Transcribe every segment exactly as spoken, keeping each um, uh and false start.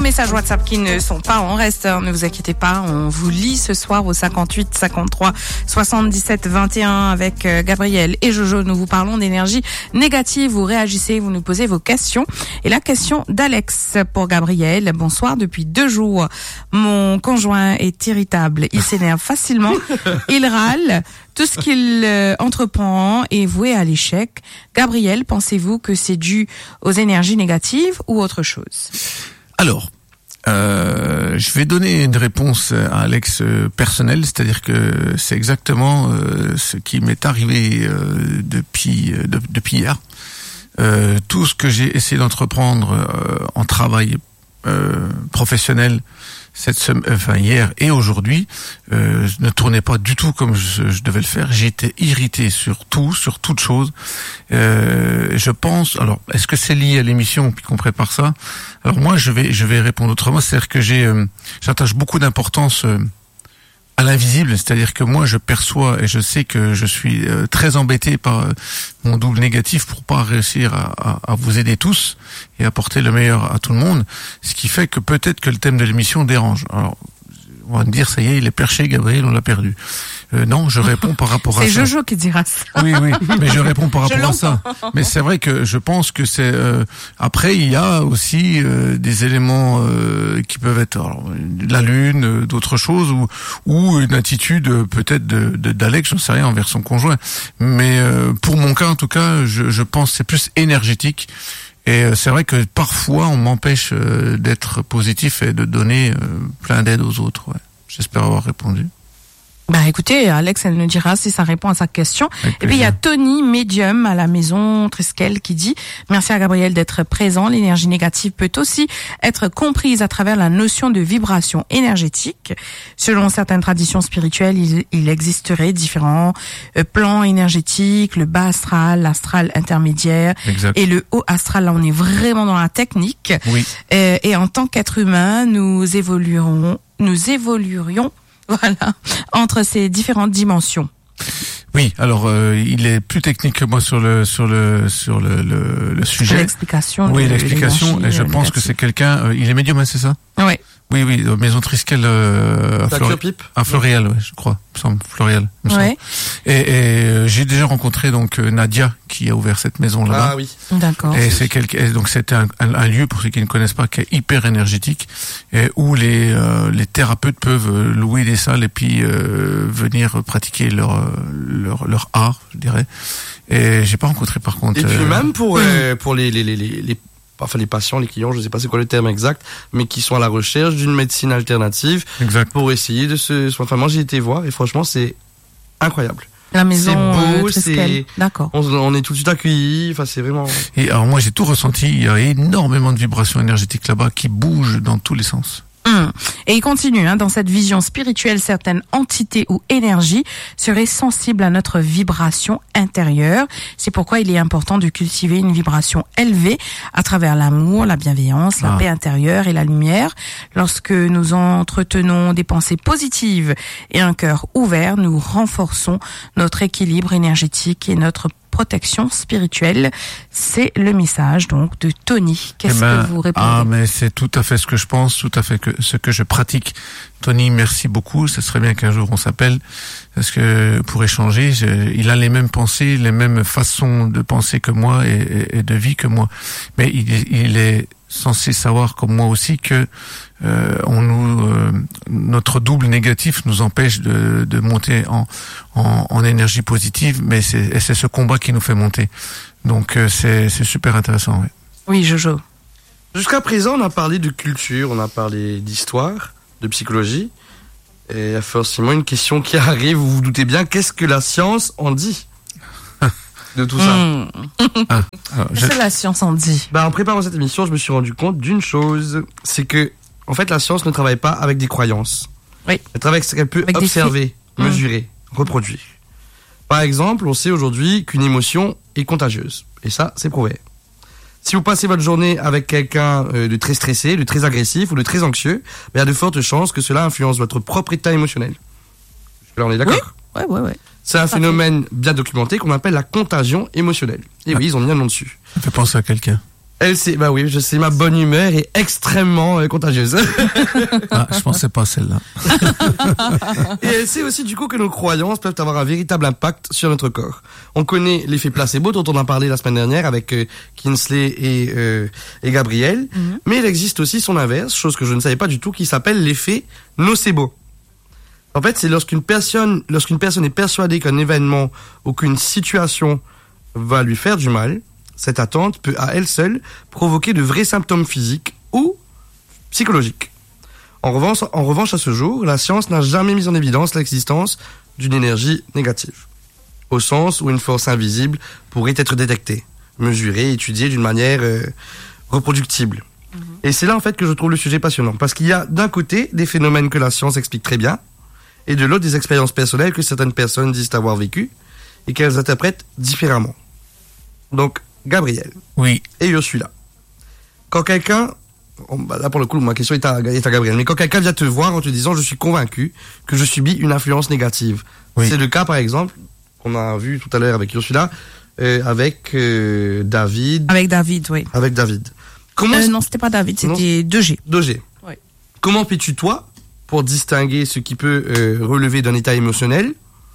messages WhatsApp qui ne sont pas en reste, hein, ne vous inquiétez pas, on vous lit ce soir au cinquante-huit cinquante-trois soixante-dix-sept vingt et un avec euh, Gabriel et Jojo. Nous vous parlons d'énergie négative, vous réagissez, vous nous posez vos questions. Et la question d'Alex pour Gabriel. Bonsoir, depuis deux jours, mon conjoint est irritable, il s'énerve facilement, il râle. Tout ce qu'il euh, entreprend est voué à l'échec. Gabriel, pensez-vous que c'est dû aux énergies négatives ou autre chose? Alors, euh, je vais donner une réponse à Alex euh, personnelle, c'est-à-dire que c'est exactement euh, ce qui m'est arrivé euh, depuis euh, de, depuis hier. Euh, tout ce que j'ai essayé d'entreprendre euh, en travail euh, professionnel cette semaine, enfin hier et aujourd'hui, euh, ne tournait pas du tout comme je, je devais le faire. J'ai été irrité sur tout, sur toute chose. Euh, je pense. Alors, est-ce que c'est lié à l'émission puis qu'on prépare ça? Alors moi, je vais, je vais répondre autrement. C'est-à-dire que j'ai, euh, j'attache beaucoup d'importance euh, à l'invisible. C'est-à-dire que moi, je perçois et je sais que je suis euh, très embêté par euh, mon double négatif pour pas réussir à, à, à vous aider tous et apporter le meilleur à tout le monde, ce qui fait que peut-être que le thème de l'émission dérange. Alors, on va me dire, ça y est, il est perché, Gabriel, on l'a perdu. Euh, non, je réponds par rapport à ça. C'est Jojo qui dira ça. Oui, oui, mais je réponds par rapport Je à ça. Mais c'est vrai que je pense que c'est... Euh, après, il y a aussi euh, des éléments euh, qui peuvent être alors, la lune, euh, d'autres choses, ou, ou une attitude euh, peut-être de, de, d'Alex, j'en sais rien, envers son conjoint. Mais euh, pour mon cas, en tout cas, je, je pense que c'est plus énergétique. Et c'est vrai que parfois on m'empêche d'être positif et de donner plein d'aide aux autres. Ouais. J'espère avoir répondu. Bah écoutez, Alex, elle nous dira si ça répond à sa question. Et puis il y a Tony, médium à la maison Triskel, qui dit « Merci à Gabriel d'être présent. L'énergie négative peut aussi être comprise à travers la notion de vibration énergétique. Selon certaines traditions spirituelles, il, il existerait différents euh, plans énergétiques, le bas astral, l'astral intermédiaire exact. Et le haut astral. Là, on est vraiment dans la technique. Oui. Euh, et en tant qu'être humain, nous évoluerons, nous évoluerions Voilà, entre ces différentes dimensions. Oui, alors euh, il est plus technique que moi sur le sur le sur le le, le sujet. L'explication. Oui, l'explication. Et je pense négative. que c'est quelqu'un. Euh, il est médium, hein, c'est ça? Oui. Oui, oui, Maison Triskel euh, à, Flori- à Floréal, ouais, je crois, il me semble, Floréal. Il me semble. Ouais. Et, et euh, j'ai déjà rencontré donc Nadia qui a ouvert cette maison là-bas. Ah oui. D'accord. Et c'est quelque, et donc c'était un, un, un lieu pour ceux qui ne connaissent pas qui est hyper énergétique et où les euh, les thérapeutes peuvent louer des salles et puis euh, venir pratiquer leur leur leur art, je dirais. Et j'ai pas rencontré par contre. Et puis euh, même pour euh, pour les les les les, les enfin les patients, les clients, je sais pas c'est quoi le terme exact, mais qui sont à la recherche d'une médecine alternative exact. Pour essayer de se... Enfin, moi j'ai été voir et franchement c'est incroyable. La maison c'est beau, euh, c'est... D'accord. On, on est tout de suite accueillis, enfin c'est vraiment... Et alors moi j'ai tout ressenti, il y a énormément de vibrations énergétiques là-bas qui bougent dans tous les sens. Hum. Et il continue, hein, dans cette vision spirituelle, certaines entités ou énergies seraient sensibles à notre vibration intérieure. C'est pourquoi il est important de cultiver une vibration élevée à travers l'amour, la bienveillance, la ah. paix intérieure et la lumière. Lorsque nous entretenons des pensées positives et un cœur ouvert, nous renforçons notre équilibre énergétique et notre protection spirituelle. C'est le message donc de Tony. Qu'est-ce eh ben, que vous répondez? Ah, mais c'est tout à fait ce que je pense, tout à fait que ce que je pratique. Tony, merci beaucoup. Ce serait bien qu'un jour on s'appelle parce que pour échanger, je, il a les mêmes pensées, les mêmes façons de penser que moi et, et, et de vie que moi. Mais il, il est censé savoir comme moi aussi que euh, on nous euh, notre double négatif nous empêche de, de monter en, en, en énergie positive, mais c'est, et c'est ce combat qui nous fait monter. Donc euh, c'est, c'est super intéressant. Ouais. Oui, Jojo. Jusqu'à présent, on a parlé de culture, on a parlé d'histoire, de psychologie, et il y a forcément une question qui arrive. Vous vous doutez bien, qu'est-ce que la science en dit de tout ça? Mmh. Ah, alors, je... C'est la science en dit. Bah, en préparant cette émission, je me suis rendu compte d'une chose, c'est que, en fait, la science ne travaille pas avec des croyances. Oui. Elle travaille avec ce qu'elle peut avec observer, mesurer, mmh. reproduire. Par exemple, on sait aujourd'hui qu'une émotion est contagieuse. Et ça, c'est prouvé. Si vous passez votre journée avec quelqu'un de très stressé, de très agressif ou de très anxieux, il y a de fortes chances que cela influence votre propre état émotionnel. Là, on est d'accord? Oui, ouais, ouais, ouais. C'est un phénomène bien documenté qu'on appelle la contagion émotionnelle. Et ah. oui, ils ont mis un nom dessus. Ça fait penser à quelqu'un. Elle, c'est, bah oui, je sais, ma bonne humeur est extrêmement euh, contagieuse. Ah, je pensais pas à celle-là. Et elle sait aussi du coup que nos croyances peuvent avoir un véritable impact sur notre corps. On connaît l'effet placebo dont on a parlé la semaine dernière avec euh, Kinsley et, euh, et Gabriel. Mm-hmm. Mais il existe aussi son inverse, chose que je ne savais pas du tout, qui s'appelle l'effet nocebo. En fait, c'est lorsqu'une personne, lorsqu'une personne est persuadée qu'un événement ou qu'une situation va lui faire du mal, cette attente peut à elle seule provoquer de vrais symptômes physiques ou psychologiques. En revanche, en revanche, à ce jour, la science n'a jamais mis en évidence l'existence d'une énergie négative, au sens où une force invisible pourrait être détectée, mesurée, étudiée d'une manière euh, reproductible. Mmh. Et c'est là en fait que je trouve le sujet passionnant, parce qu'il y a d'un côté des phénomènes que la science explique très bien, et de l'autre des expériences personnelles que certaines personnes disent avoir vécues et qu'elles interprètent différemment. Donc, Gabriel. Oui. Et Ursula. Quand quelqu'un, bah là pour le coup ma question est à, est à Gabriel, mais quand quelqu'un vient te voir en te disant je suis convaincu que je subis une influence négative, oui. C'est le cas par exemple qu'on a vu tout à l'heure avec Ursula, euh, avec euh, David. Avec David, oui. Avec David. Comment euh, non, c'était pas David, c'était deux G. deux G. Oui. Comment peux-tu toi, pour distinguer ce qui peut euh, relever d'un état émotionnel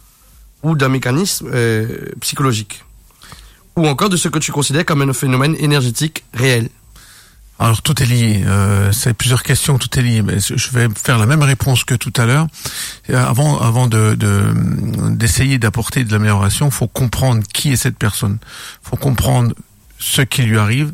ou d'un mécanisme euh, psychologique? Ou encore de ce que tu considères comme un phénomène énergétique réel? Alors tout est lié, euh, c'est plusieurs questions, tout est lié, mais je vais faire la même réponse que tout à l'heure. Avant, avant de, de d'essayer d'apporter de l'amélioration, il faut comprendre qui est cette personne, il faut comprendre ce qui lui arrive,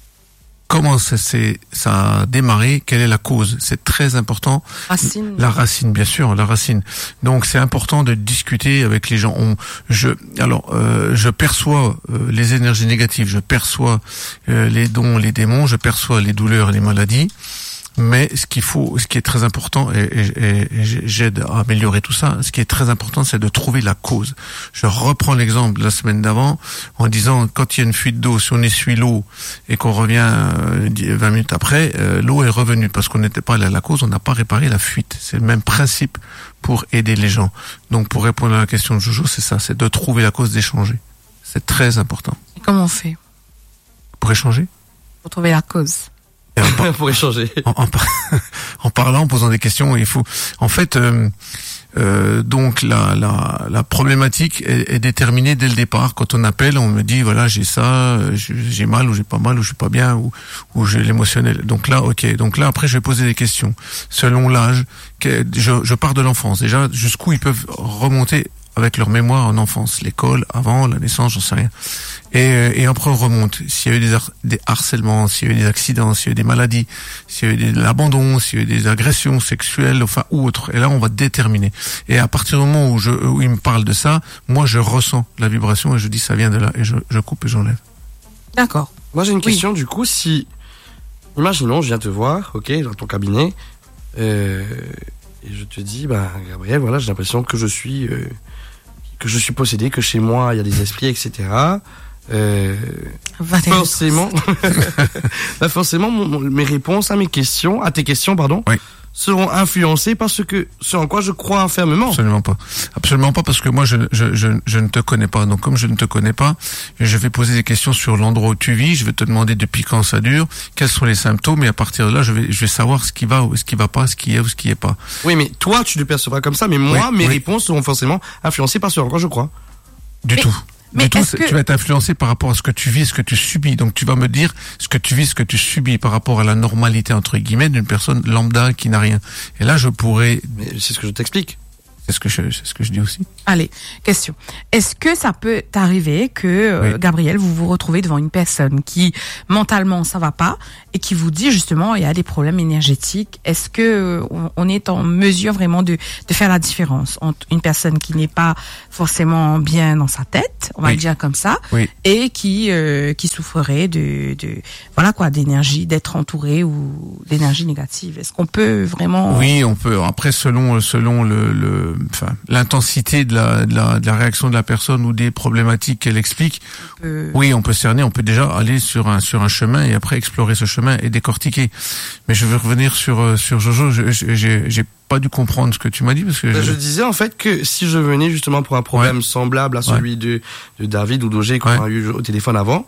comment ça s'est, ça a démarré, quelle est la cause. C'est très important. Racine. La racine, bien sûr, la racine. Donc c'est important de discuter avec les gens. On, je, alors, euh, je perçois euh, les énergies négatives, je perçois euh, les dons, les démons, je perçois les douleurs, les maladies. Mais ce qu'il faut, ce qui est très important, et, et, et j'aide à améliorer tout ça, ce qui est très important, c'est de trouver la cause. Je reprends l'exemple de la semaine d'avant, en disant, quand il y a une fuite d'eau, si on essuie l'eau et qu'on revient vingt minutes après, euh, l'eau est revenue, parce qu'on n'était pas allé à la cause, on n'a pas réparé la fuite. C'est le même principe pour aider les gens. Donc pour répondre à la question de Jojo, c'est ça, c'est de trouver la cause, d'échanger. C'est très important. Et comment on fait? Pour échanger? Pour trouver la cause. Par... pour échanger. En, en, en parlant, en posant des questions, il faut. En fait, euh, euh, donc la, la, la problématique est, est déterminée dès le départ. Quand on appelle, on me dit voilà, j'ai ça, j'ai mal ou j'ai pas mal ou je suis pas bien ou, ou j'ai l'émotionnel. Donc là, ok. Donc là, après, je vais poser des questions selon l'âge. Je, je pars de l'enfance déjà. Jusqu'où ils peuvent remonter avec leur mémoire en enfance, l'école, avant, la naissance, j'en sais rien. Et, et après on remonte. S'il y a eu des, har- des harcèlements, s'il y a eu des accidents, s'il y a eu des maladies, s'il y a eu des, de l'abandon, s'il y a eu des agressions sexuelles, enfin ou autres. Et là on va déterminer. Et à partir du moment où, je, où il me parle de ça, moi je ressens la vibration et je dis ça vient de là et je, je coupe et j'enlève. D'accord. Moi j'ai une question oui. Du coup, si imaginons je viens te voir, ok, dans ton cabinet, euh, et je te dis bah Gabriel, voilà, j'ai l'impression que je suis euh, que je suis possédé, que chez moi il y a des esprits, et cetera. Euh, forcément, bah forcément, mon, mon, mes réponses à mes questions, à tes questions, pardon, oui. seront influencées par ce que, ce en quoi je crois fermement. Absolument pas, absolument pas, parce que moi je, je, je, je ne te connais pas. Donc comme je ne te connais pas, je vais poser des questions sur l'endroit où tu vis. Je vais te demander depuis quand ça dure, quels sont les symptômes, et à partir de là, je vais, je vais savoir ce qui va ou ce qui va pas, ce qui est ou ce qui est pas. Oui, mais toi, tu le percevras comme ça, mais moi, oui, mes oui. réponses seront forcément influencées par ce en quoi je crois. Du mais... tout. Mais du tout, que... tu vas être influencé par rapport à ce que tu vis, ce que tu subis. Donc tu vas me dire ce que tu vis, ce que tu subis par rapport à la normalité entre guillemets d'une personne lambda qui n'a rien. Et là, je pourrais. Mais c'est ce que je t'explique. C'est ce que je, c'est ce que je dis aussi. Allez, question. Est-ce que ça peut t'arriver que, euh, oui. Gabriel, vous vous retrouvez devant une personne qui, mentalement, ça va pas, et qui vous dit, justement, il y a des problèmes énergétiques. Est-ce que euh, on, on est en mesure vraiment de, de faire la différence entre une personne qui n'est pas forcément bien dans sa tête, on va oui. le dire comme ça, oui. et qui, euh, qui souffrerait de, de, voilà quoi, d'énergie, d'être entouré ou d'énergie négative? Est-ce qu'on peut vraiment... Oui, on peut. Après, selon, selon le, le enfin, l'intensité de la, de la, de la réaction de la personne ou des problématiques qu'elle explique, peut... oui, on peut cerner, on peut déjà aller sur un, sur un chemin et après explorer ce chemin et décortiquer. Mais je veux revenir sur, sur Jojo, je, je, j'ai, j'ai pas dû comprendre ce que tu m'as dit parce que je... je... je disais en fait que si je venais justement pour un problème ouais. semblable à celui ouais. de, de David ou d'Auger qu'on ouais. a eu au téléphone avant,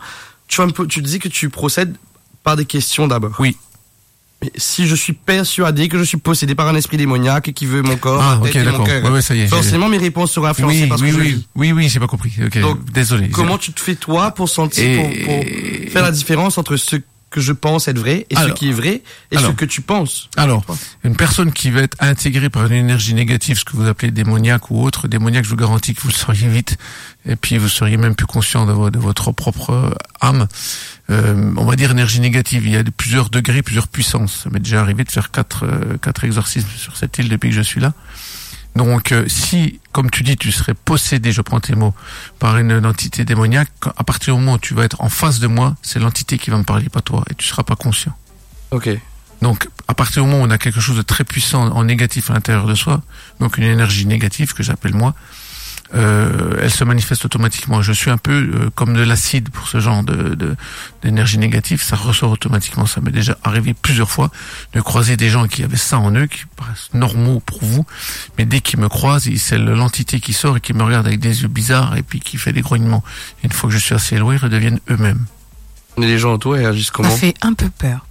tu, un peu, tu dis que tu procèdes par des questions d'abord. Oui. Mais si je suis persuadé que je suis possédé par un esprit démoniaque qui veut mon corps, ah, ma ok, tête et d'accord. mon cœur, Ouais, ouais, ça y est. forcément mes réponses seront influencées oui, par ce oui, que oui, je vis. oui, oui, j'ai pas compris. Ok, Donc, désolé. Comment tu te fais toi pour sentir, Et... pour, pour faire la différence entre ce que je pense être vrai et alors, ce qui est vrai et alors, ce que tu penses? Alors, une personne qui va être intégrée par une énergie négative, ce que vous appelez démoniaque ou autre, démoniaque, je vous garantis que vous le sauriez vite, et puis vous seriez même plus conscient de, de votre propre âme. Euh, on va dire énergie négative, il y a de plusieurs degrés, plusieurs puissances. Ça m'est déjà arrivé de faire quatre, euh, quatre exorcismes sur cette île depuis que je suis là. Donc, euh, si, comme tu dis, tu serais possédé, je prends tes mots, par une, une entité démoniaque, à partir du moment où tu vas être en face de moi, c'est l'entité qui va me parler, pas toi, et tu seras pas conscient. Ok. Donc, à partir du moment où on a quelque chose de très puissant en négatif à l'intérieur de soi, donc une énergie négative que j'appelle moi, euh, elle se manifeste automatiquement. Je suis un peu euh, comme de l'acide pour ce genre de, de d'énergie négative, ça ressort automatiquement. Ça m'est déjà arrivé plusieurs fois de croiser des gens qui avaient ça en eux, qui paraissent normaux pour vous, mais dès qu'ils me croisent, c'est l'entité qui sort et qui me regarde avec des yeux bizarres et puis qui fait des grognements. Et une fois que je suis assez éloigné, ils redeviennent eux-mêmes. Et les gens autour réagissent comment? Ça fait un peu peur.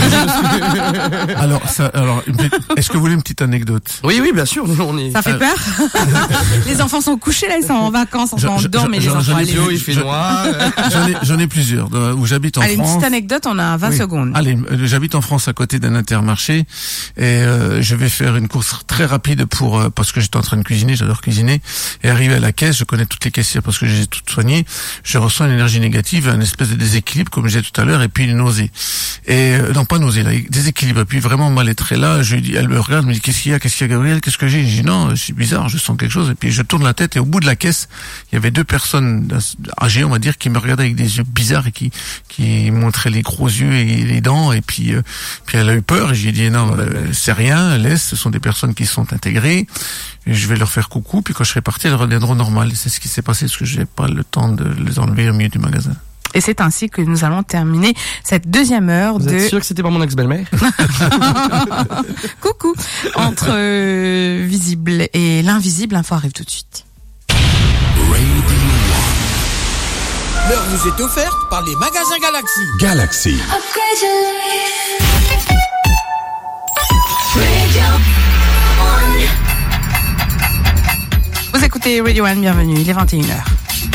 alors, ça, alors, est-ce que vous voulez une petite anecdote? Oui, oui, bien sûr. On est... Ça fait peur. Les enfants sont couchés là, ils sont en vacances, enfin, on dort, mais les enfants. Ai, il fait noir. J'en ai, j'en ai plusieurs. Où j'habite en Allez, France. Allez, une petite anecdote, on a vingt oui. secondes. Allez, j'habite en France à côté d'un Intermarché et euh, je vais faire une course très rapide pour euh, parce que j'étais en train de cuisiner, j'adore cuisiner. Et arrivé à la caisse, je connais toutes les caissières parce que je les ai toutes soignées. Je ressens une énergie négative, une espèce de déséquilibre comme je disais tout à l'heure, et puis une nausée. Et euh, non, pas nausée, là, déséquilibre. Et puis vraiment mal-être. Et là, je lui dis, elle me regarde, me dit, qu'est-ce qu'il y a, qu'est-ce qu'il y a, Gabriel, qu'est-ce que j'ai? Je dis, non, c'est bizarre, je sens quelque chose. Et puis je tourne la tête et au bout de la caisse, il y avait deux personnes âgées, on va dire, qui me regardaient avec des yeux bizarres et qui, qui montraient les gros yeux et les dents. Et puis, euh, puis elle a eu peur et j'ai dit, non, euh, c'est rien, laisse, ce sont des personnes qui sont intégrées. Et je vais leur faire coucou, puis quand je serai parti, elles reviendront normales. C'est ce qui s'est passé, parce que je n'ai pas le temps de les enlever au milieu du magasin. Et c'est ainsi que nous allons terminer cette deuxième heure Vous de... Vous êtes sûr que c'était pas mon ex-belle-mère? Coucou. Entre euh, visible et l'invisible, l'info arrive tout de suite. L'heure vous est offerte par les magasins Galaxy. Galaxy. Vous écoutez Radio One, bienvenue, il est vingt et une heures.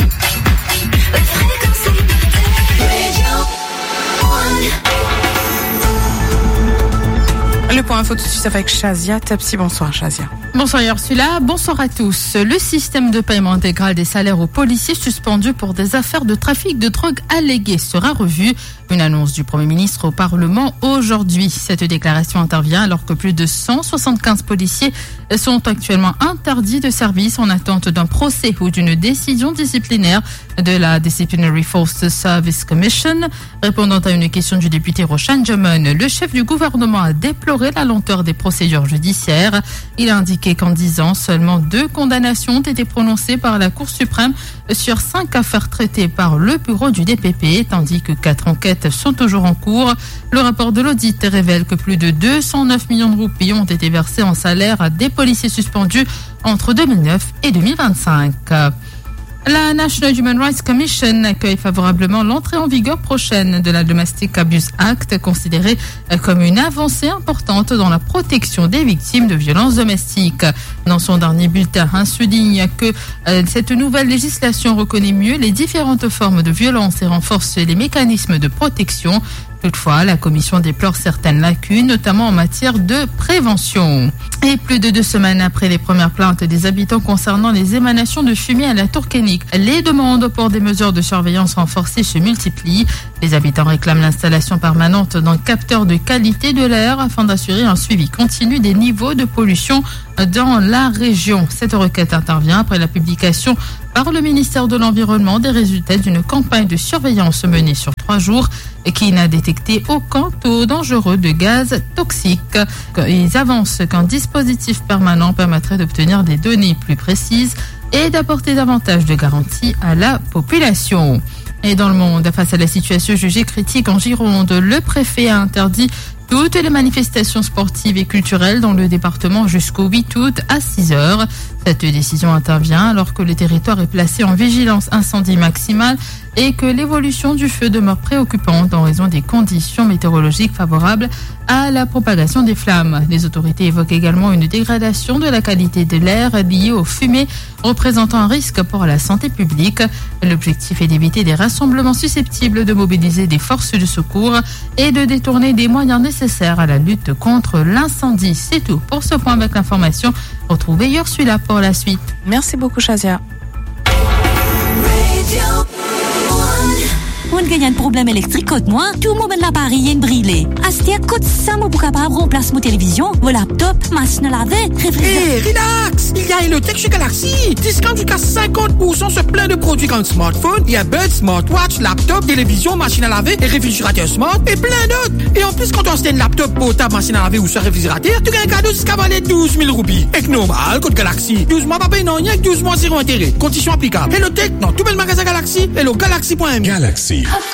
Le point info tout de suite avec Shazia Topsy. Bonsoir Shazia. Bonsoir Ursula, bonsoir à tous. Le système de paiement intégral des salaires aux policiers suspendu pour des affaires de trafic de drogue alléguées sera revu. Une annonce du Premier ministre au Parlement aujourd'hui. Cette déclaration intervient alors que plus de cent soixante-quinze policiers sont actuellement interdits de service en attente d'un procès ou d'une décision disciplinaire de la Disciplinary Force Service Commission. Répondant à une question du député Roshan Jamon, le chef du gouvernement a déploré la lenteur des procédures judiciaires. Il a indiqué qu'en dix ans, seulement deux condamnations ont été prononcées par la Cour suprême sur cinq affaires traitées par le bureau du D P P, tandis que quatre enquêtes sont toujours en cours. Le rapport de l'audit révèle que plus de deux cent neuf millions de roupies ont été versés en salaire à des policiers suspendus entre deux mille neuf et deux mille vingt-cinq. La National Human Rights Commission accueille favorablement l'entrée en vigueur prochaine de la Domestic Abuse Act, considérée comme une avancée importante dans la protection des victimes de violences domestiques. Dans son dernier bulletin, il souligne que euh, cette nouvelle législation reconnaît mieux les différentes formes de violence et renforce les mécanismes de protection. Toutefois, la Commission déplore certaines lacunes, notamment en matière de prévention. Et plus de deux semaines après les premières plaintes des habitants concernant les émanations de fumée à la Tourkénique, les demandes pour des mesures de surveillance renforcées se multiplient. Les habitants réclament l'installation permanente d'un capteur de qualité de l'air afin d'assurer un suivi continu des niveaux de pollution dans la région. Cette requête intervient après la publication par le ministère de l'Environnement des résultats d'une campagne de surveillance menée sur trois jours et qui n'a détecté aucun taux dangereux de gaz toxiques. Ils avancent qu'un dispositif permanent permettrait d'obtenir des données plus précises et d'apporter davantage de garanties à la population. Et dans le monde, face à la situation jugée critique en Gironde, le préfet a interdit toutes les manifestations sportives et culturelles dans le département jusqu'au huit août à six heures. Cette décision intervient alors que le territoire est placé en vigilance incendie maximale et que l'évolution du feu demeure préoccupante en raison des conditions météorologiques favorables à la propagation des flammes. Les autorités évoquent également une dégradation de la qualité de l'air liée aux fumées représentant un risque pour la santé publique. L'objectif est d'éviter des rassemblements susceptibles de mobiliser des forces de secours et de détourner des moyens nécessaires à la lutte contre l'incendie. C'est tout pour ce point avec l'information. Retrouvez Ursula pour la suite. Merci beaucoup, Shazia. On gagne un problème électrique contre moi, tout le monde l'appareil est brûlé. Astia coûte ça pour capable remplacer mon télévision, mon laptop, machine à laver, réfrigérateur. Hé, hey, relax! Il y a Elotech chez Galaxy. Discount jusqu'à cinquante pour cent sur plein de produits comme smartphone, earbuds, smartwatch, laptop, télévision, machine à laver et réfrigérateur smart et plein d'autres. Et en plus, quand on achète un laptop portable, machine à laver ou sur réfrigérateur, tu gagnes un cadeau jusqu'à valer douze mille roupies. Et que normal, code Galaxy. douze mois pas payé, non, rien que douze mois zéro intérêt. Conditions applicables. Elotech, dans tout le magasin Galaxy, hello galaxy point m. Galaxy.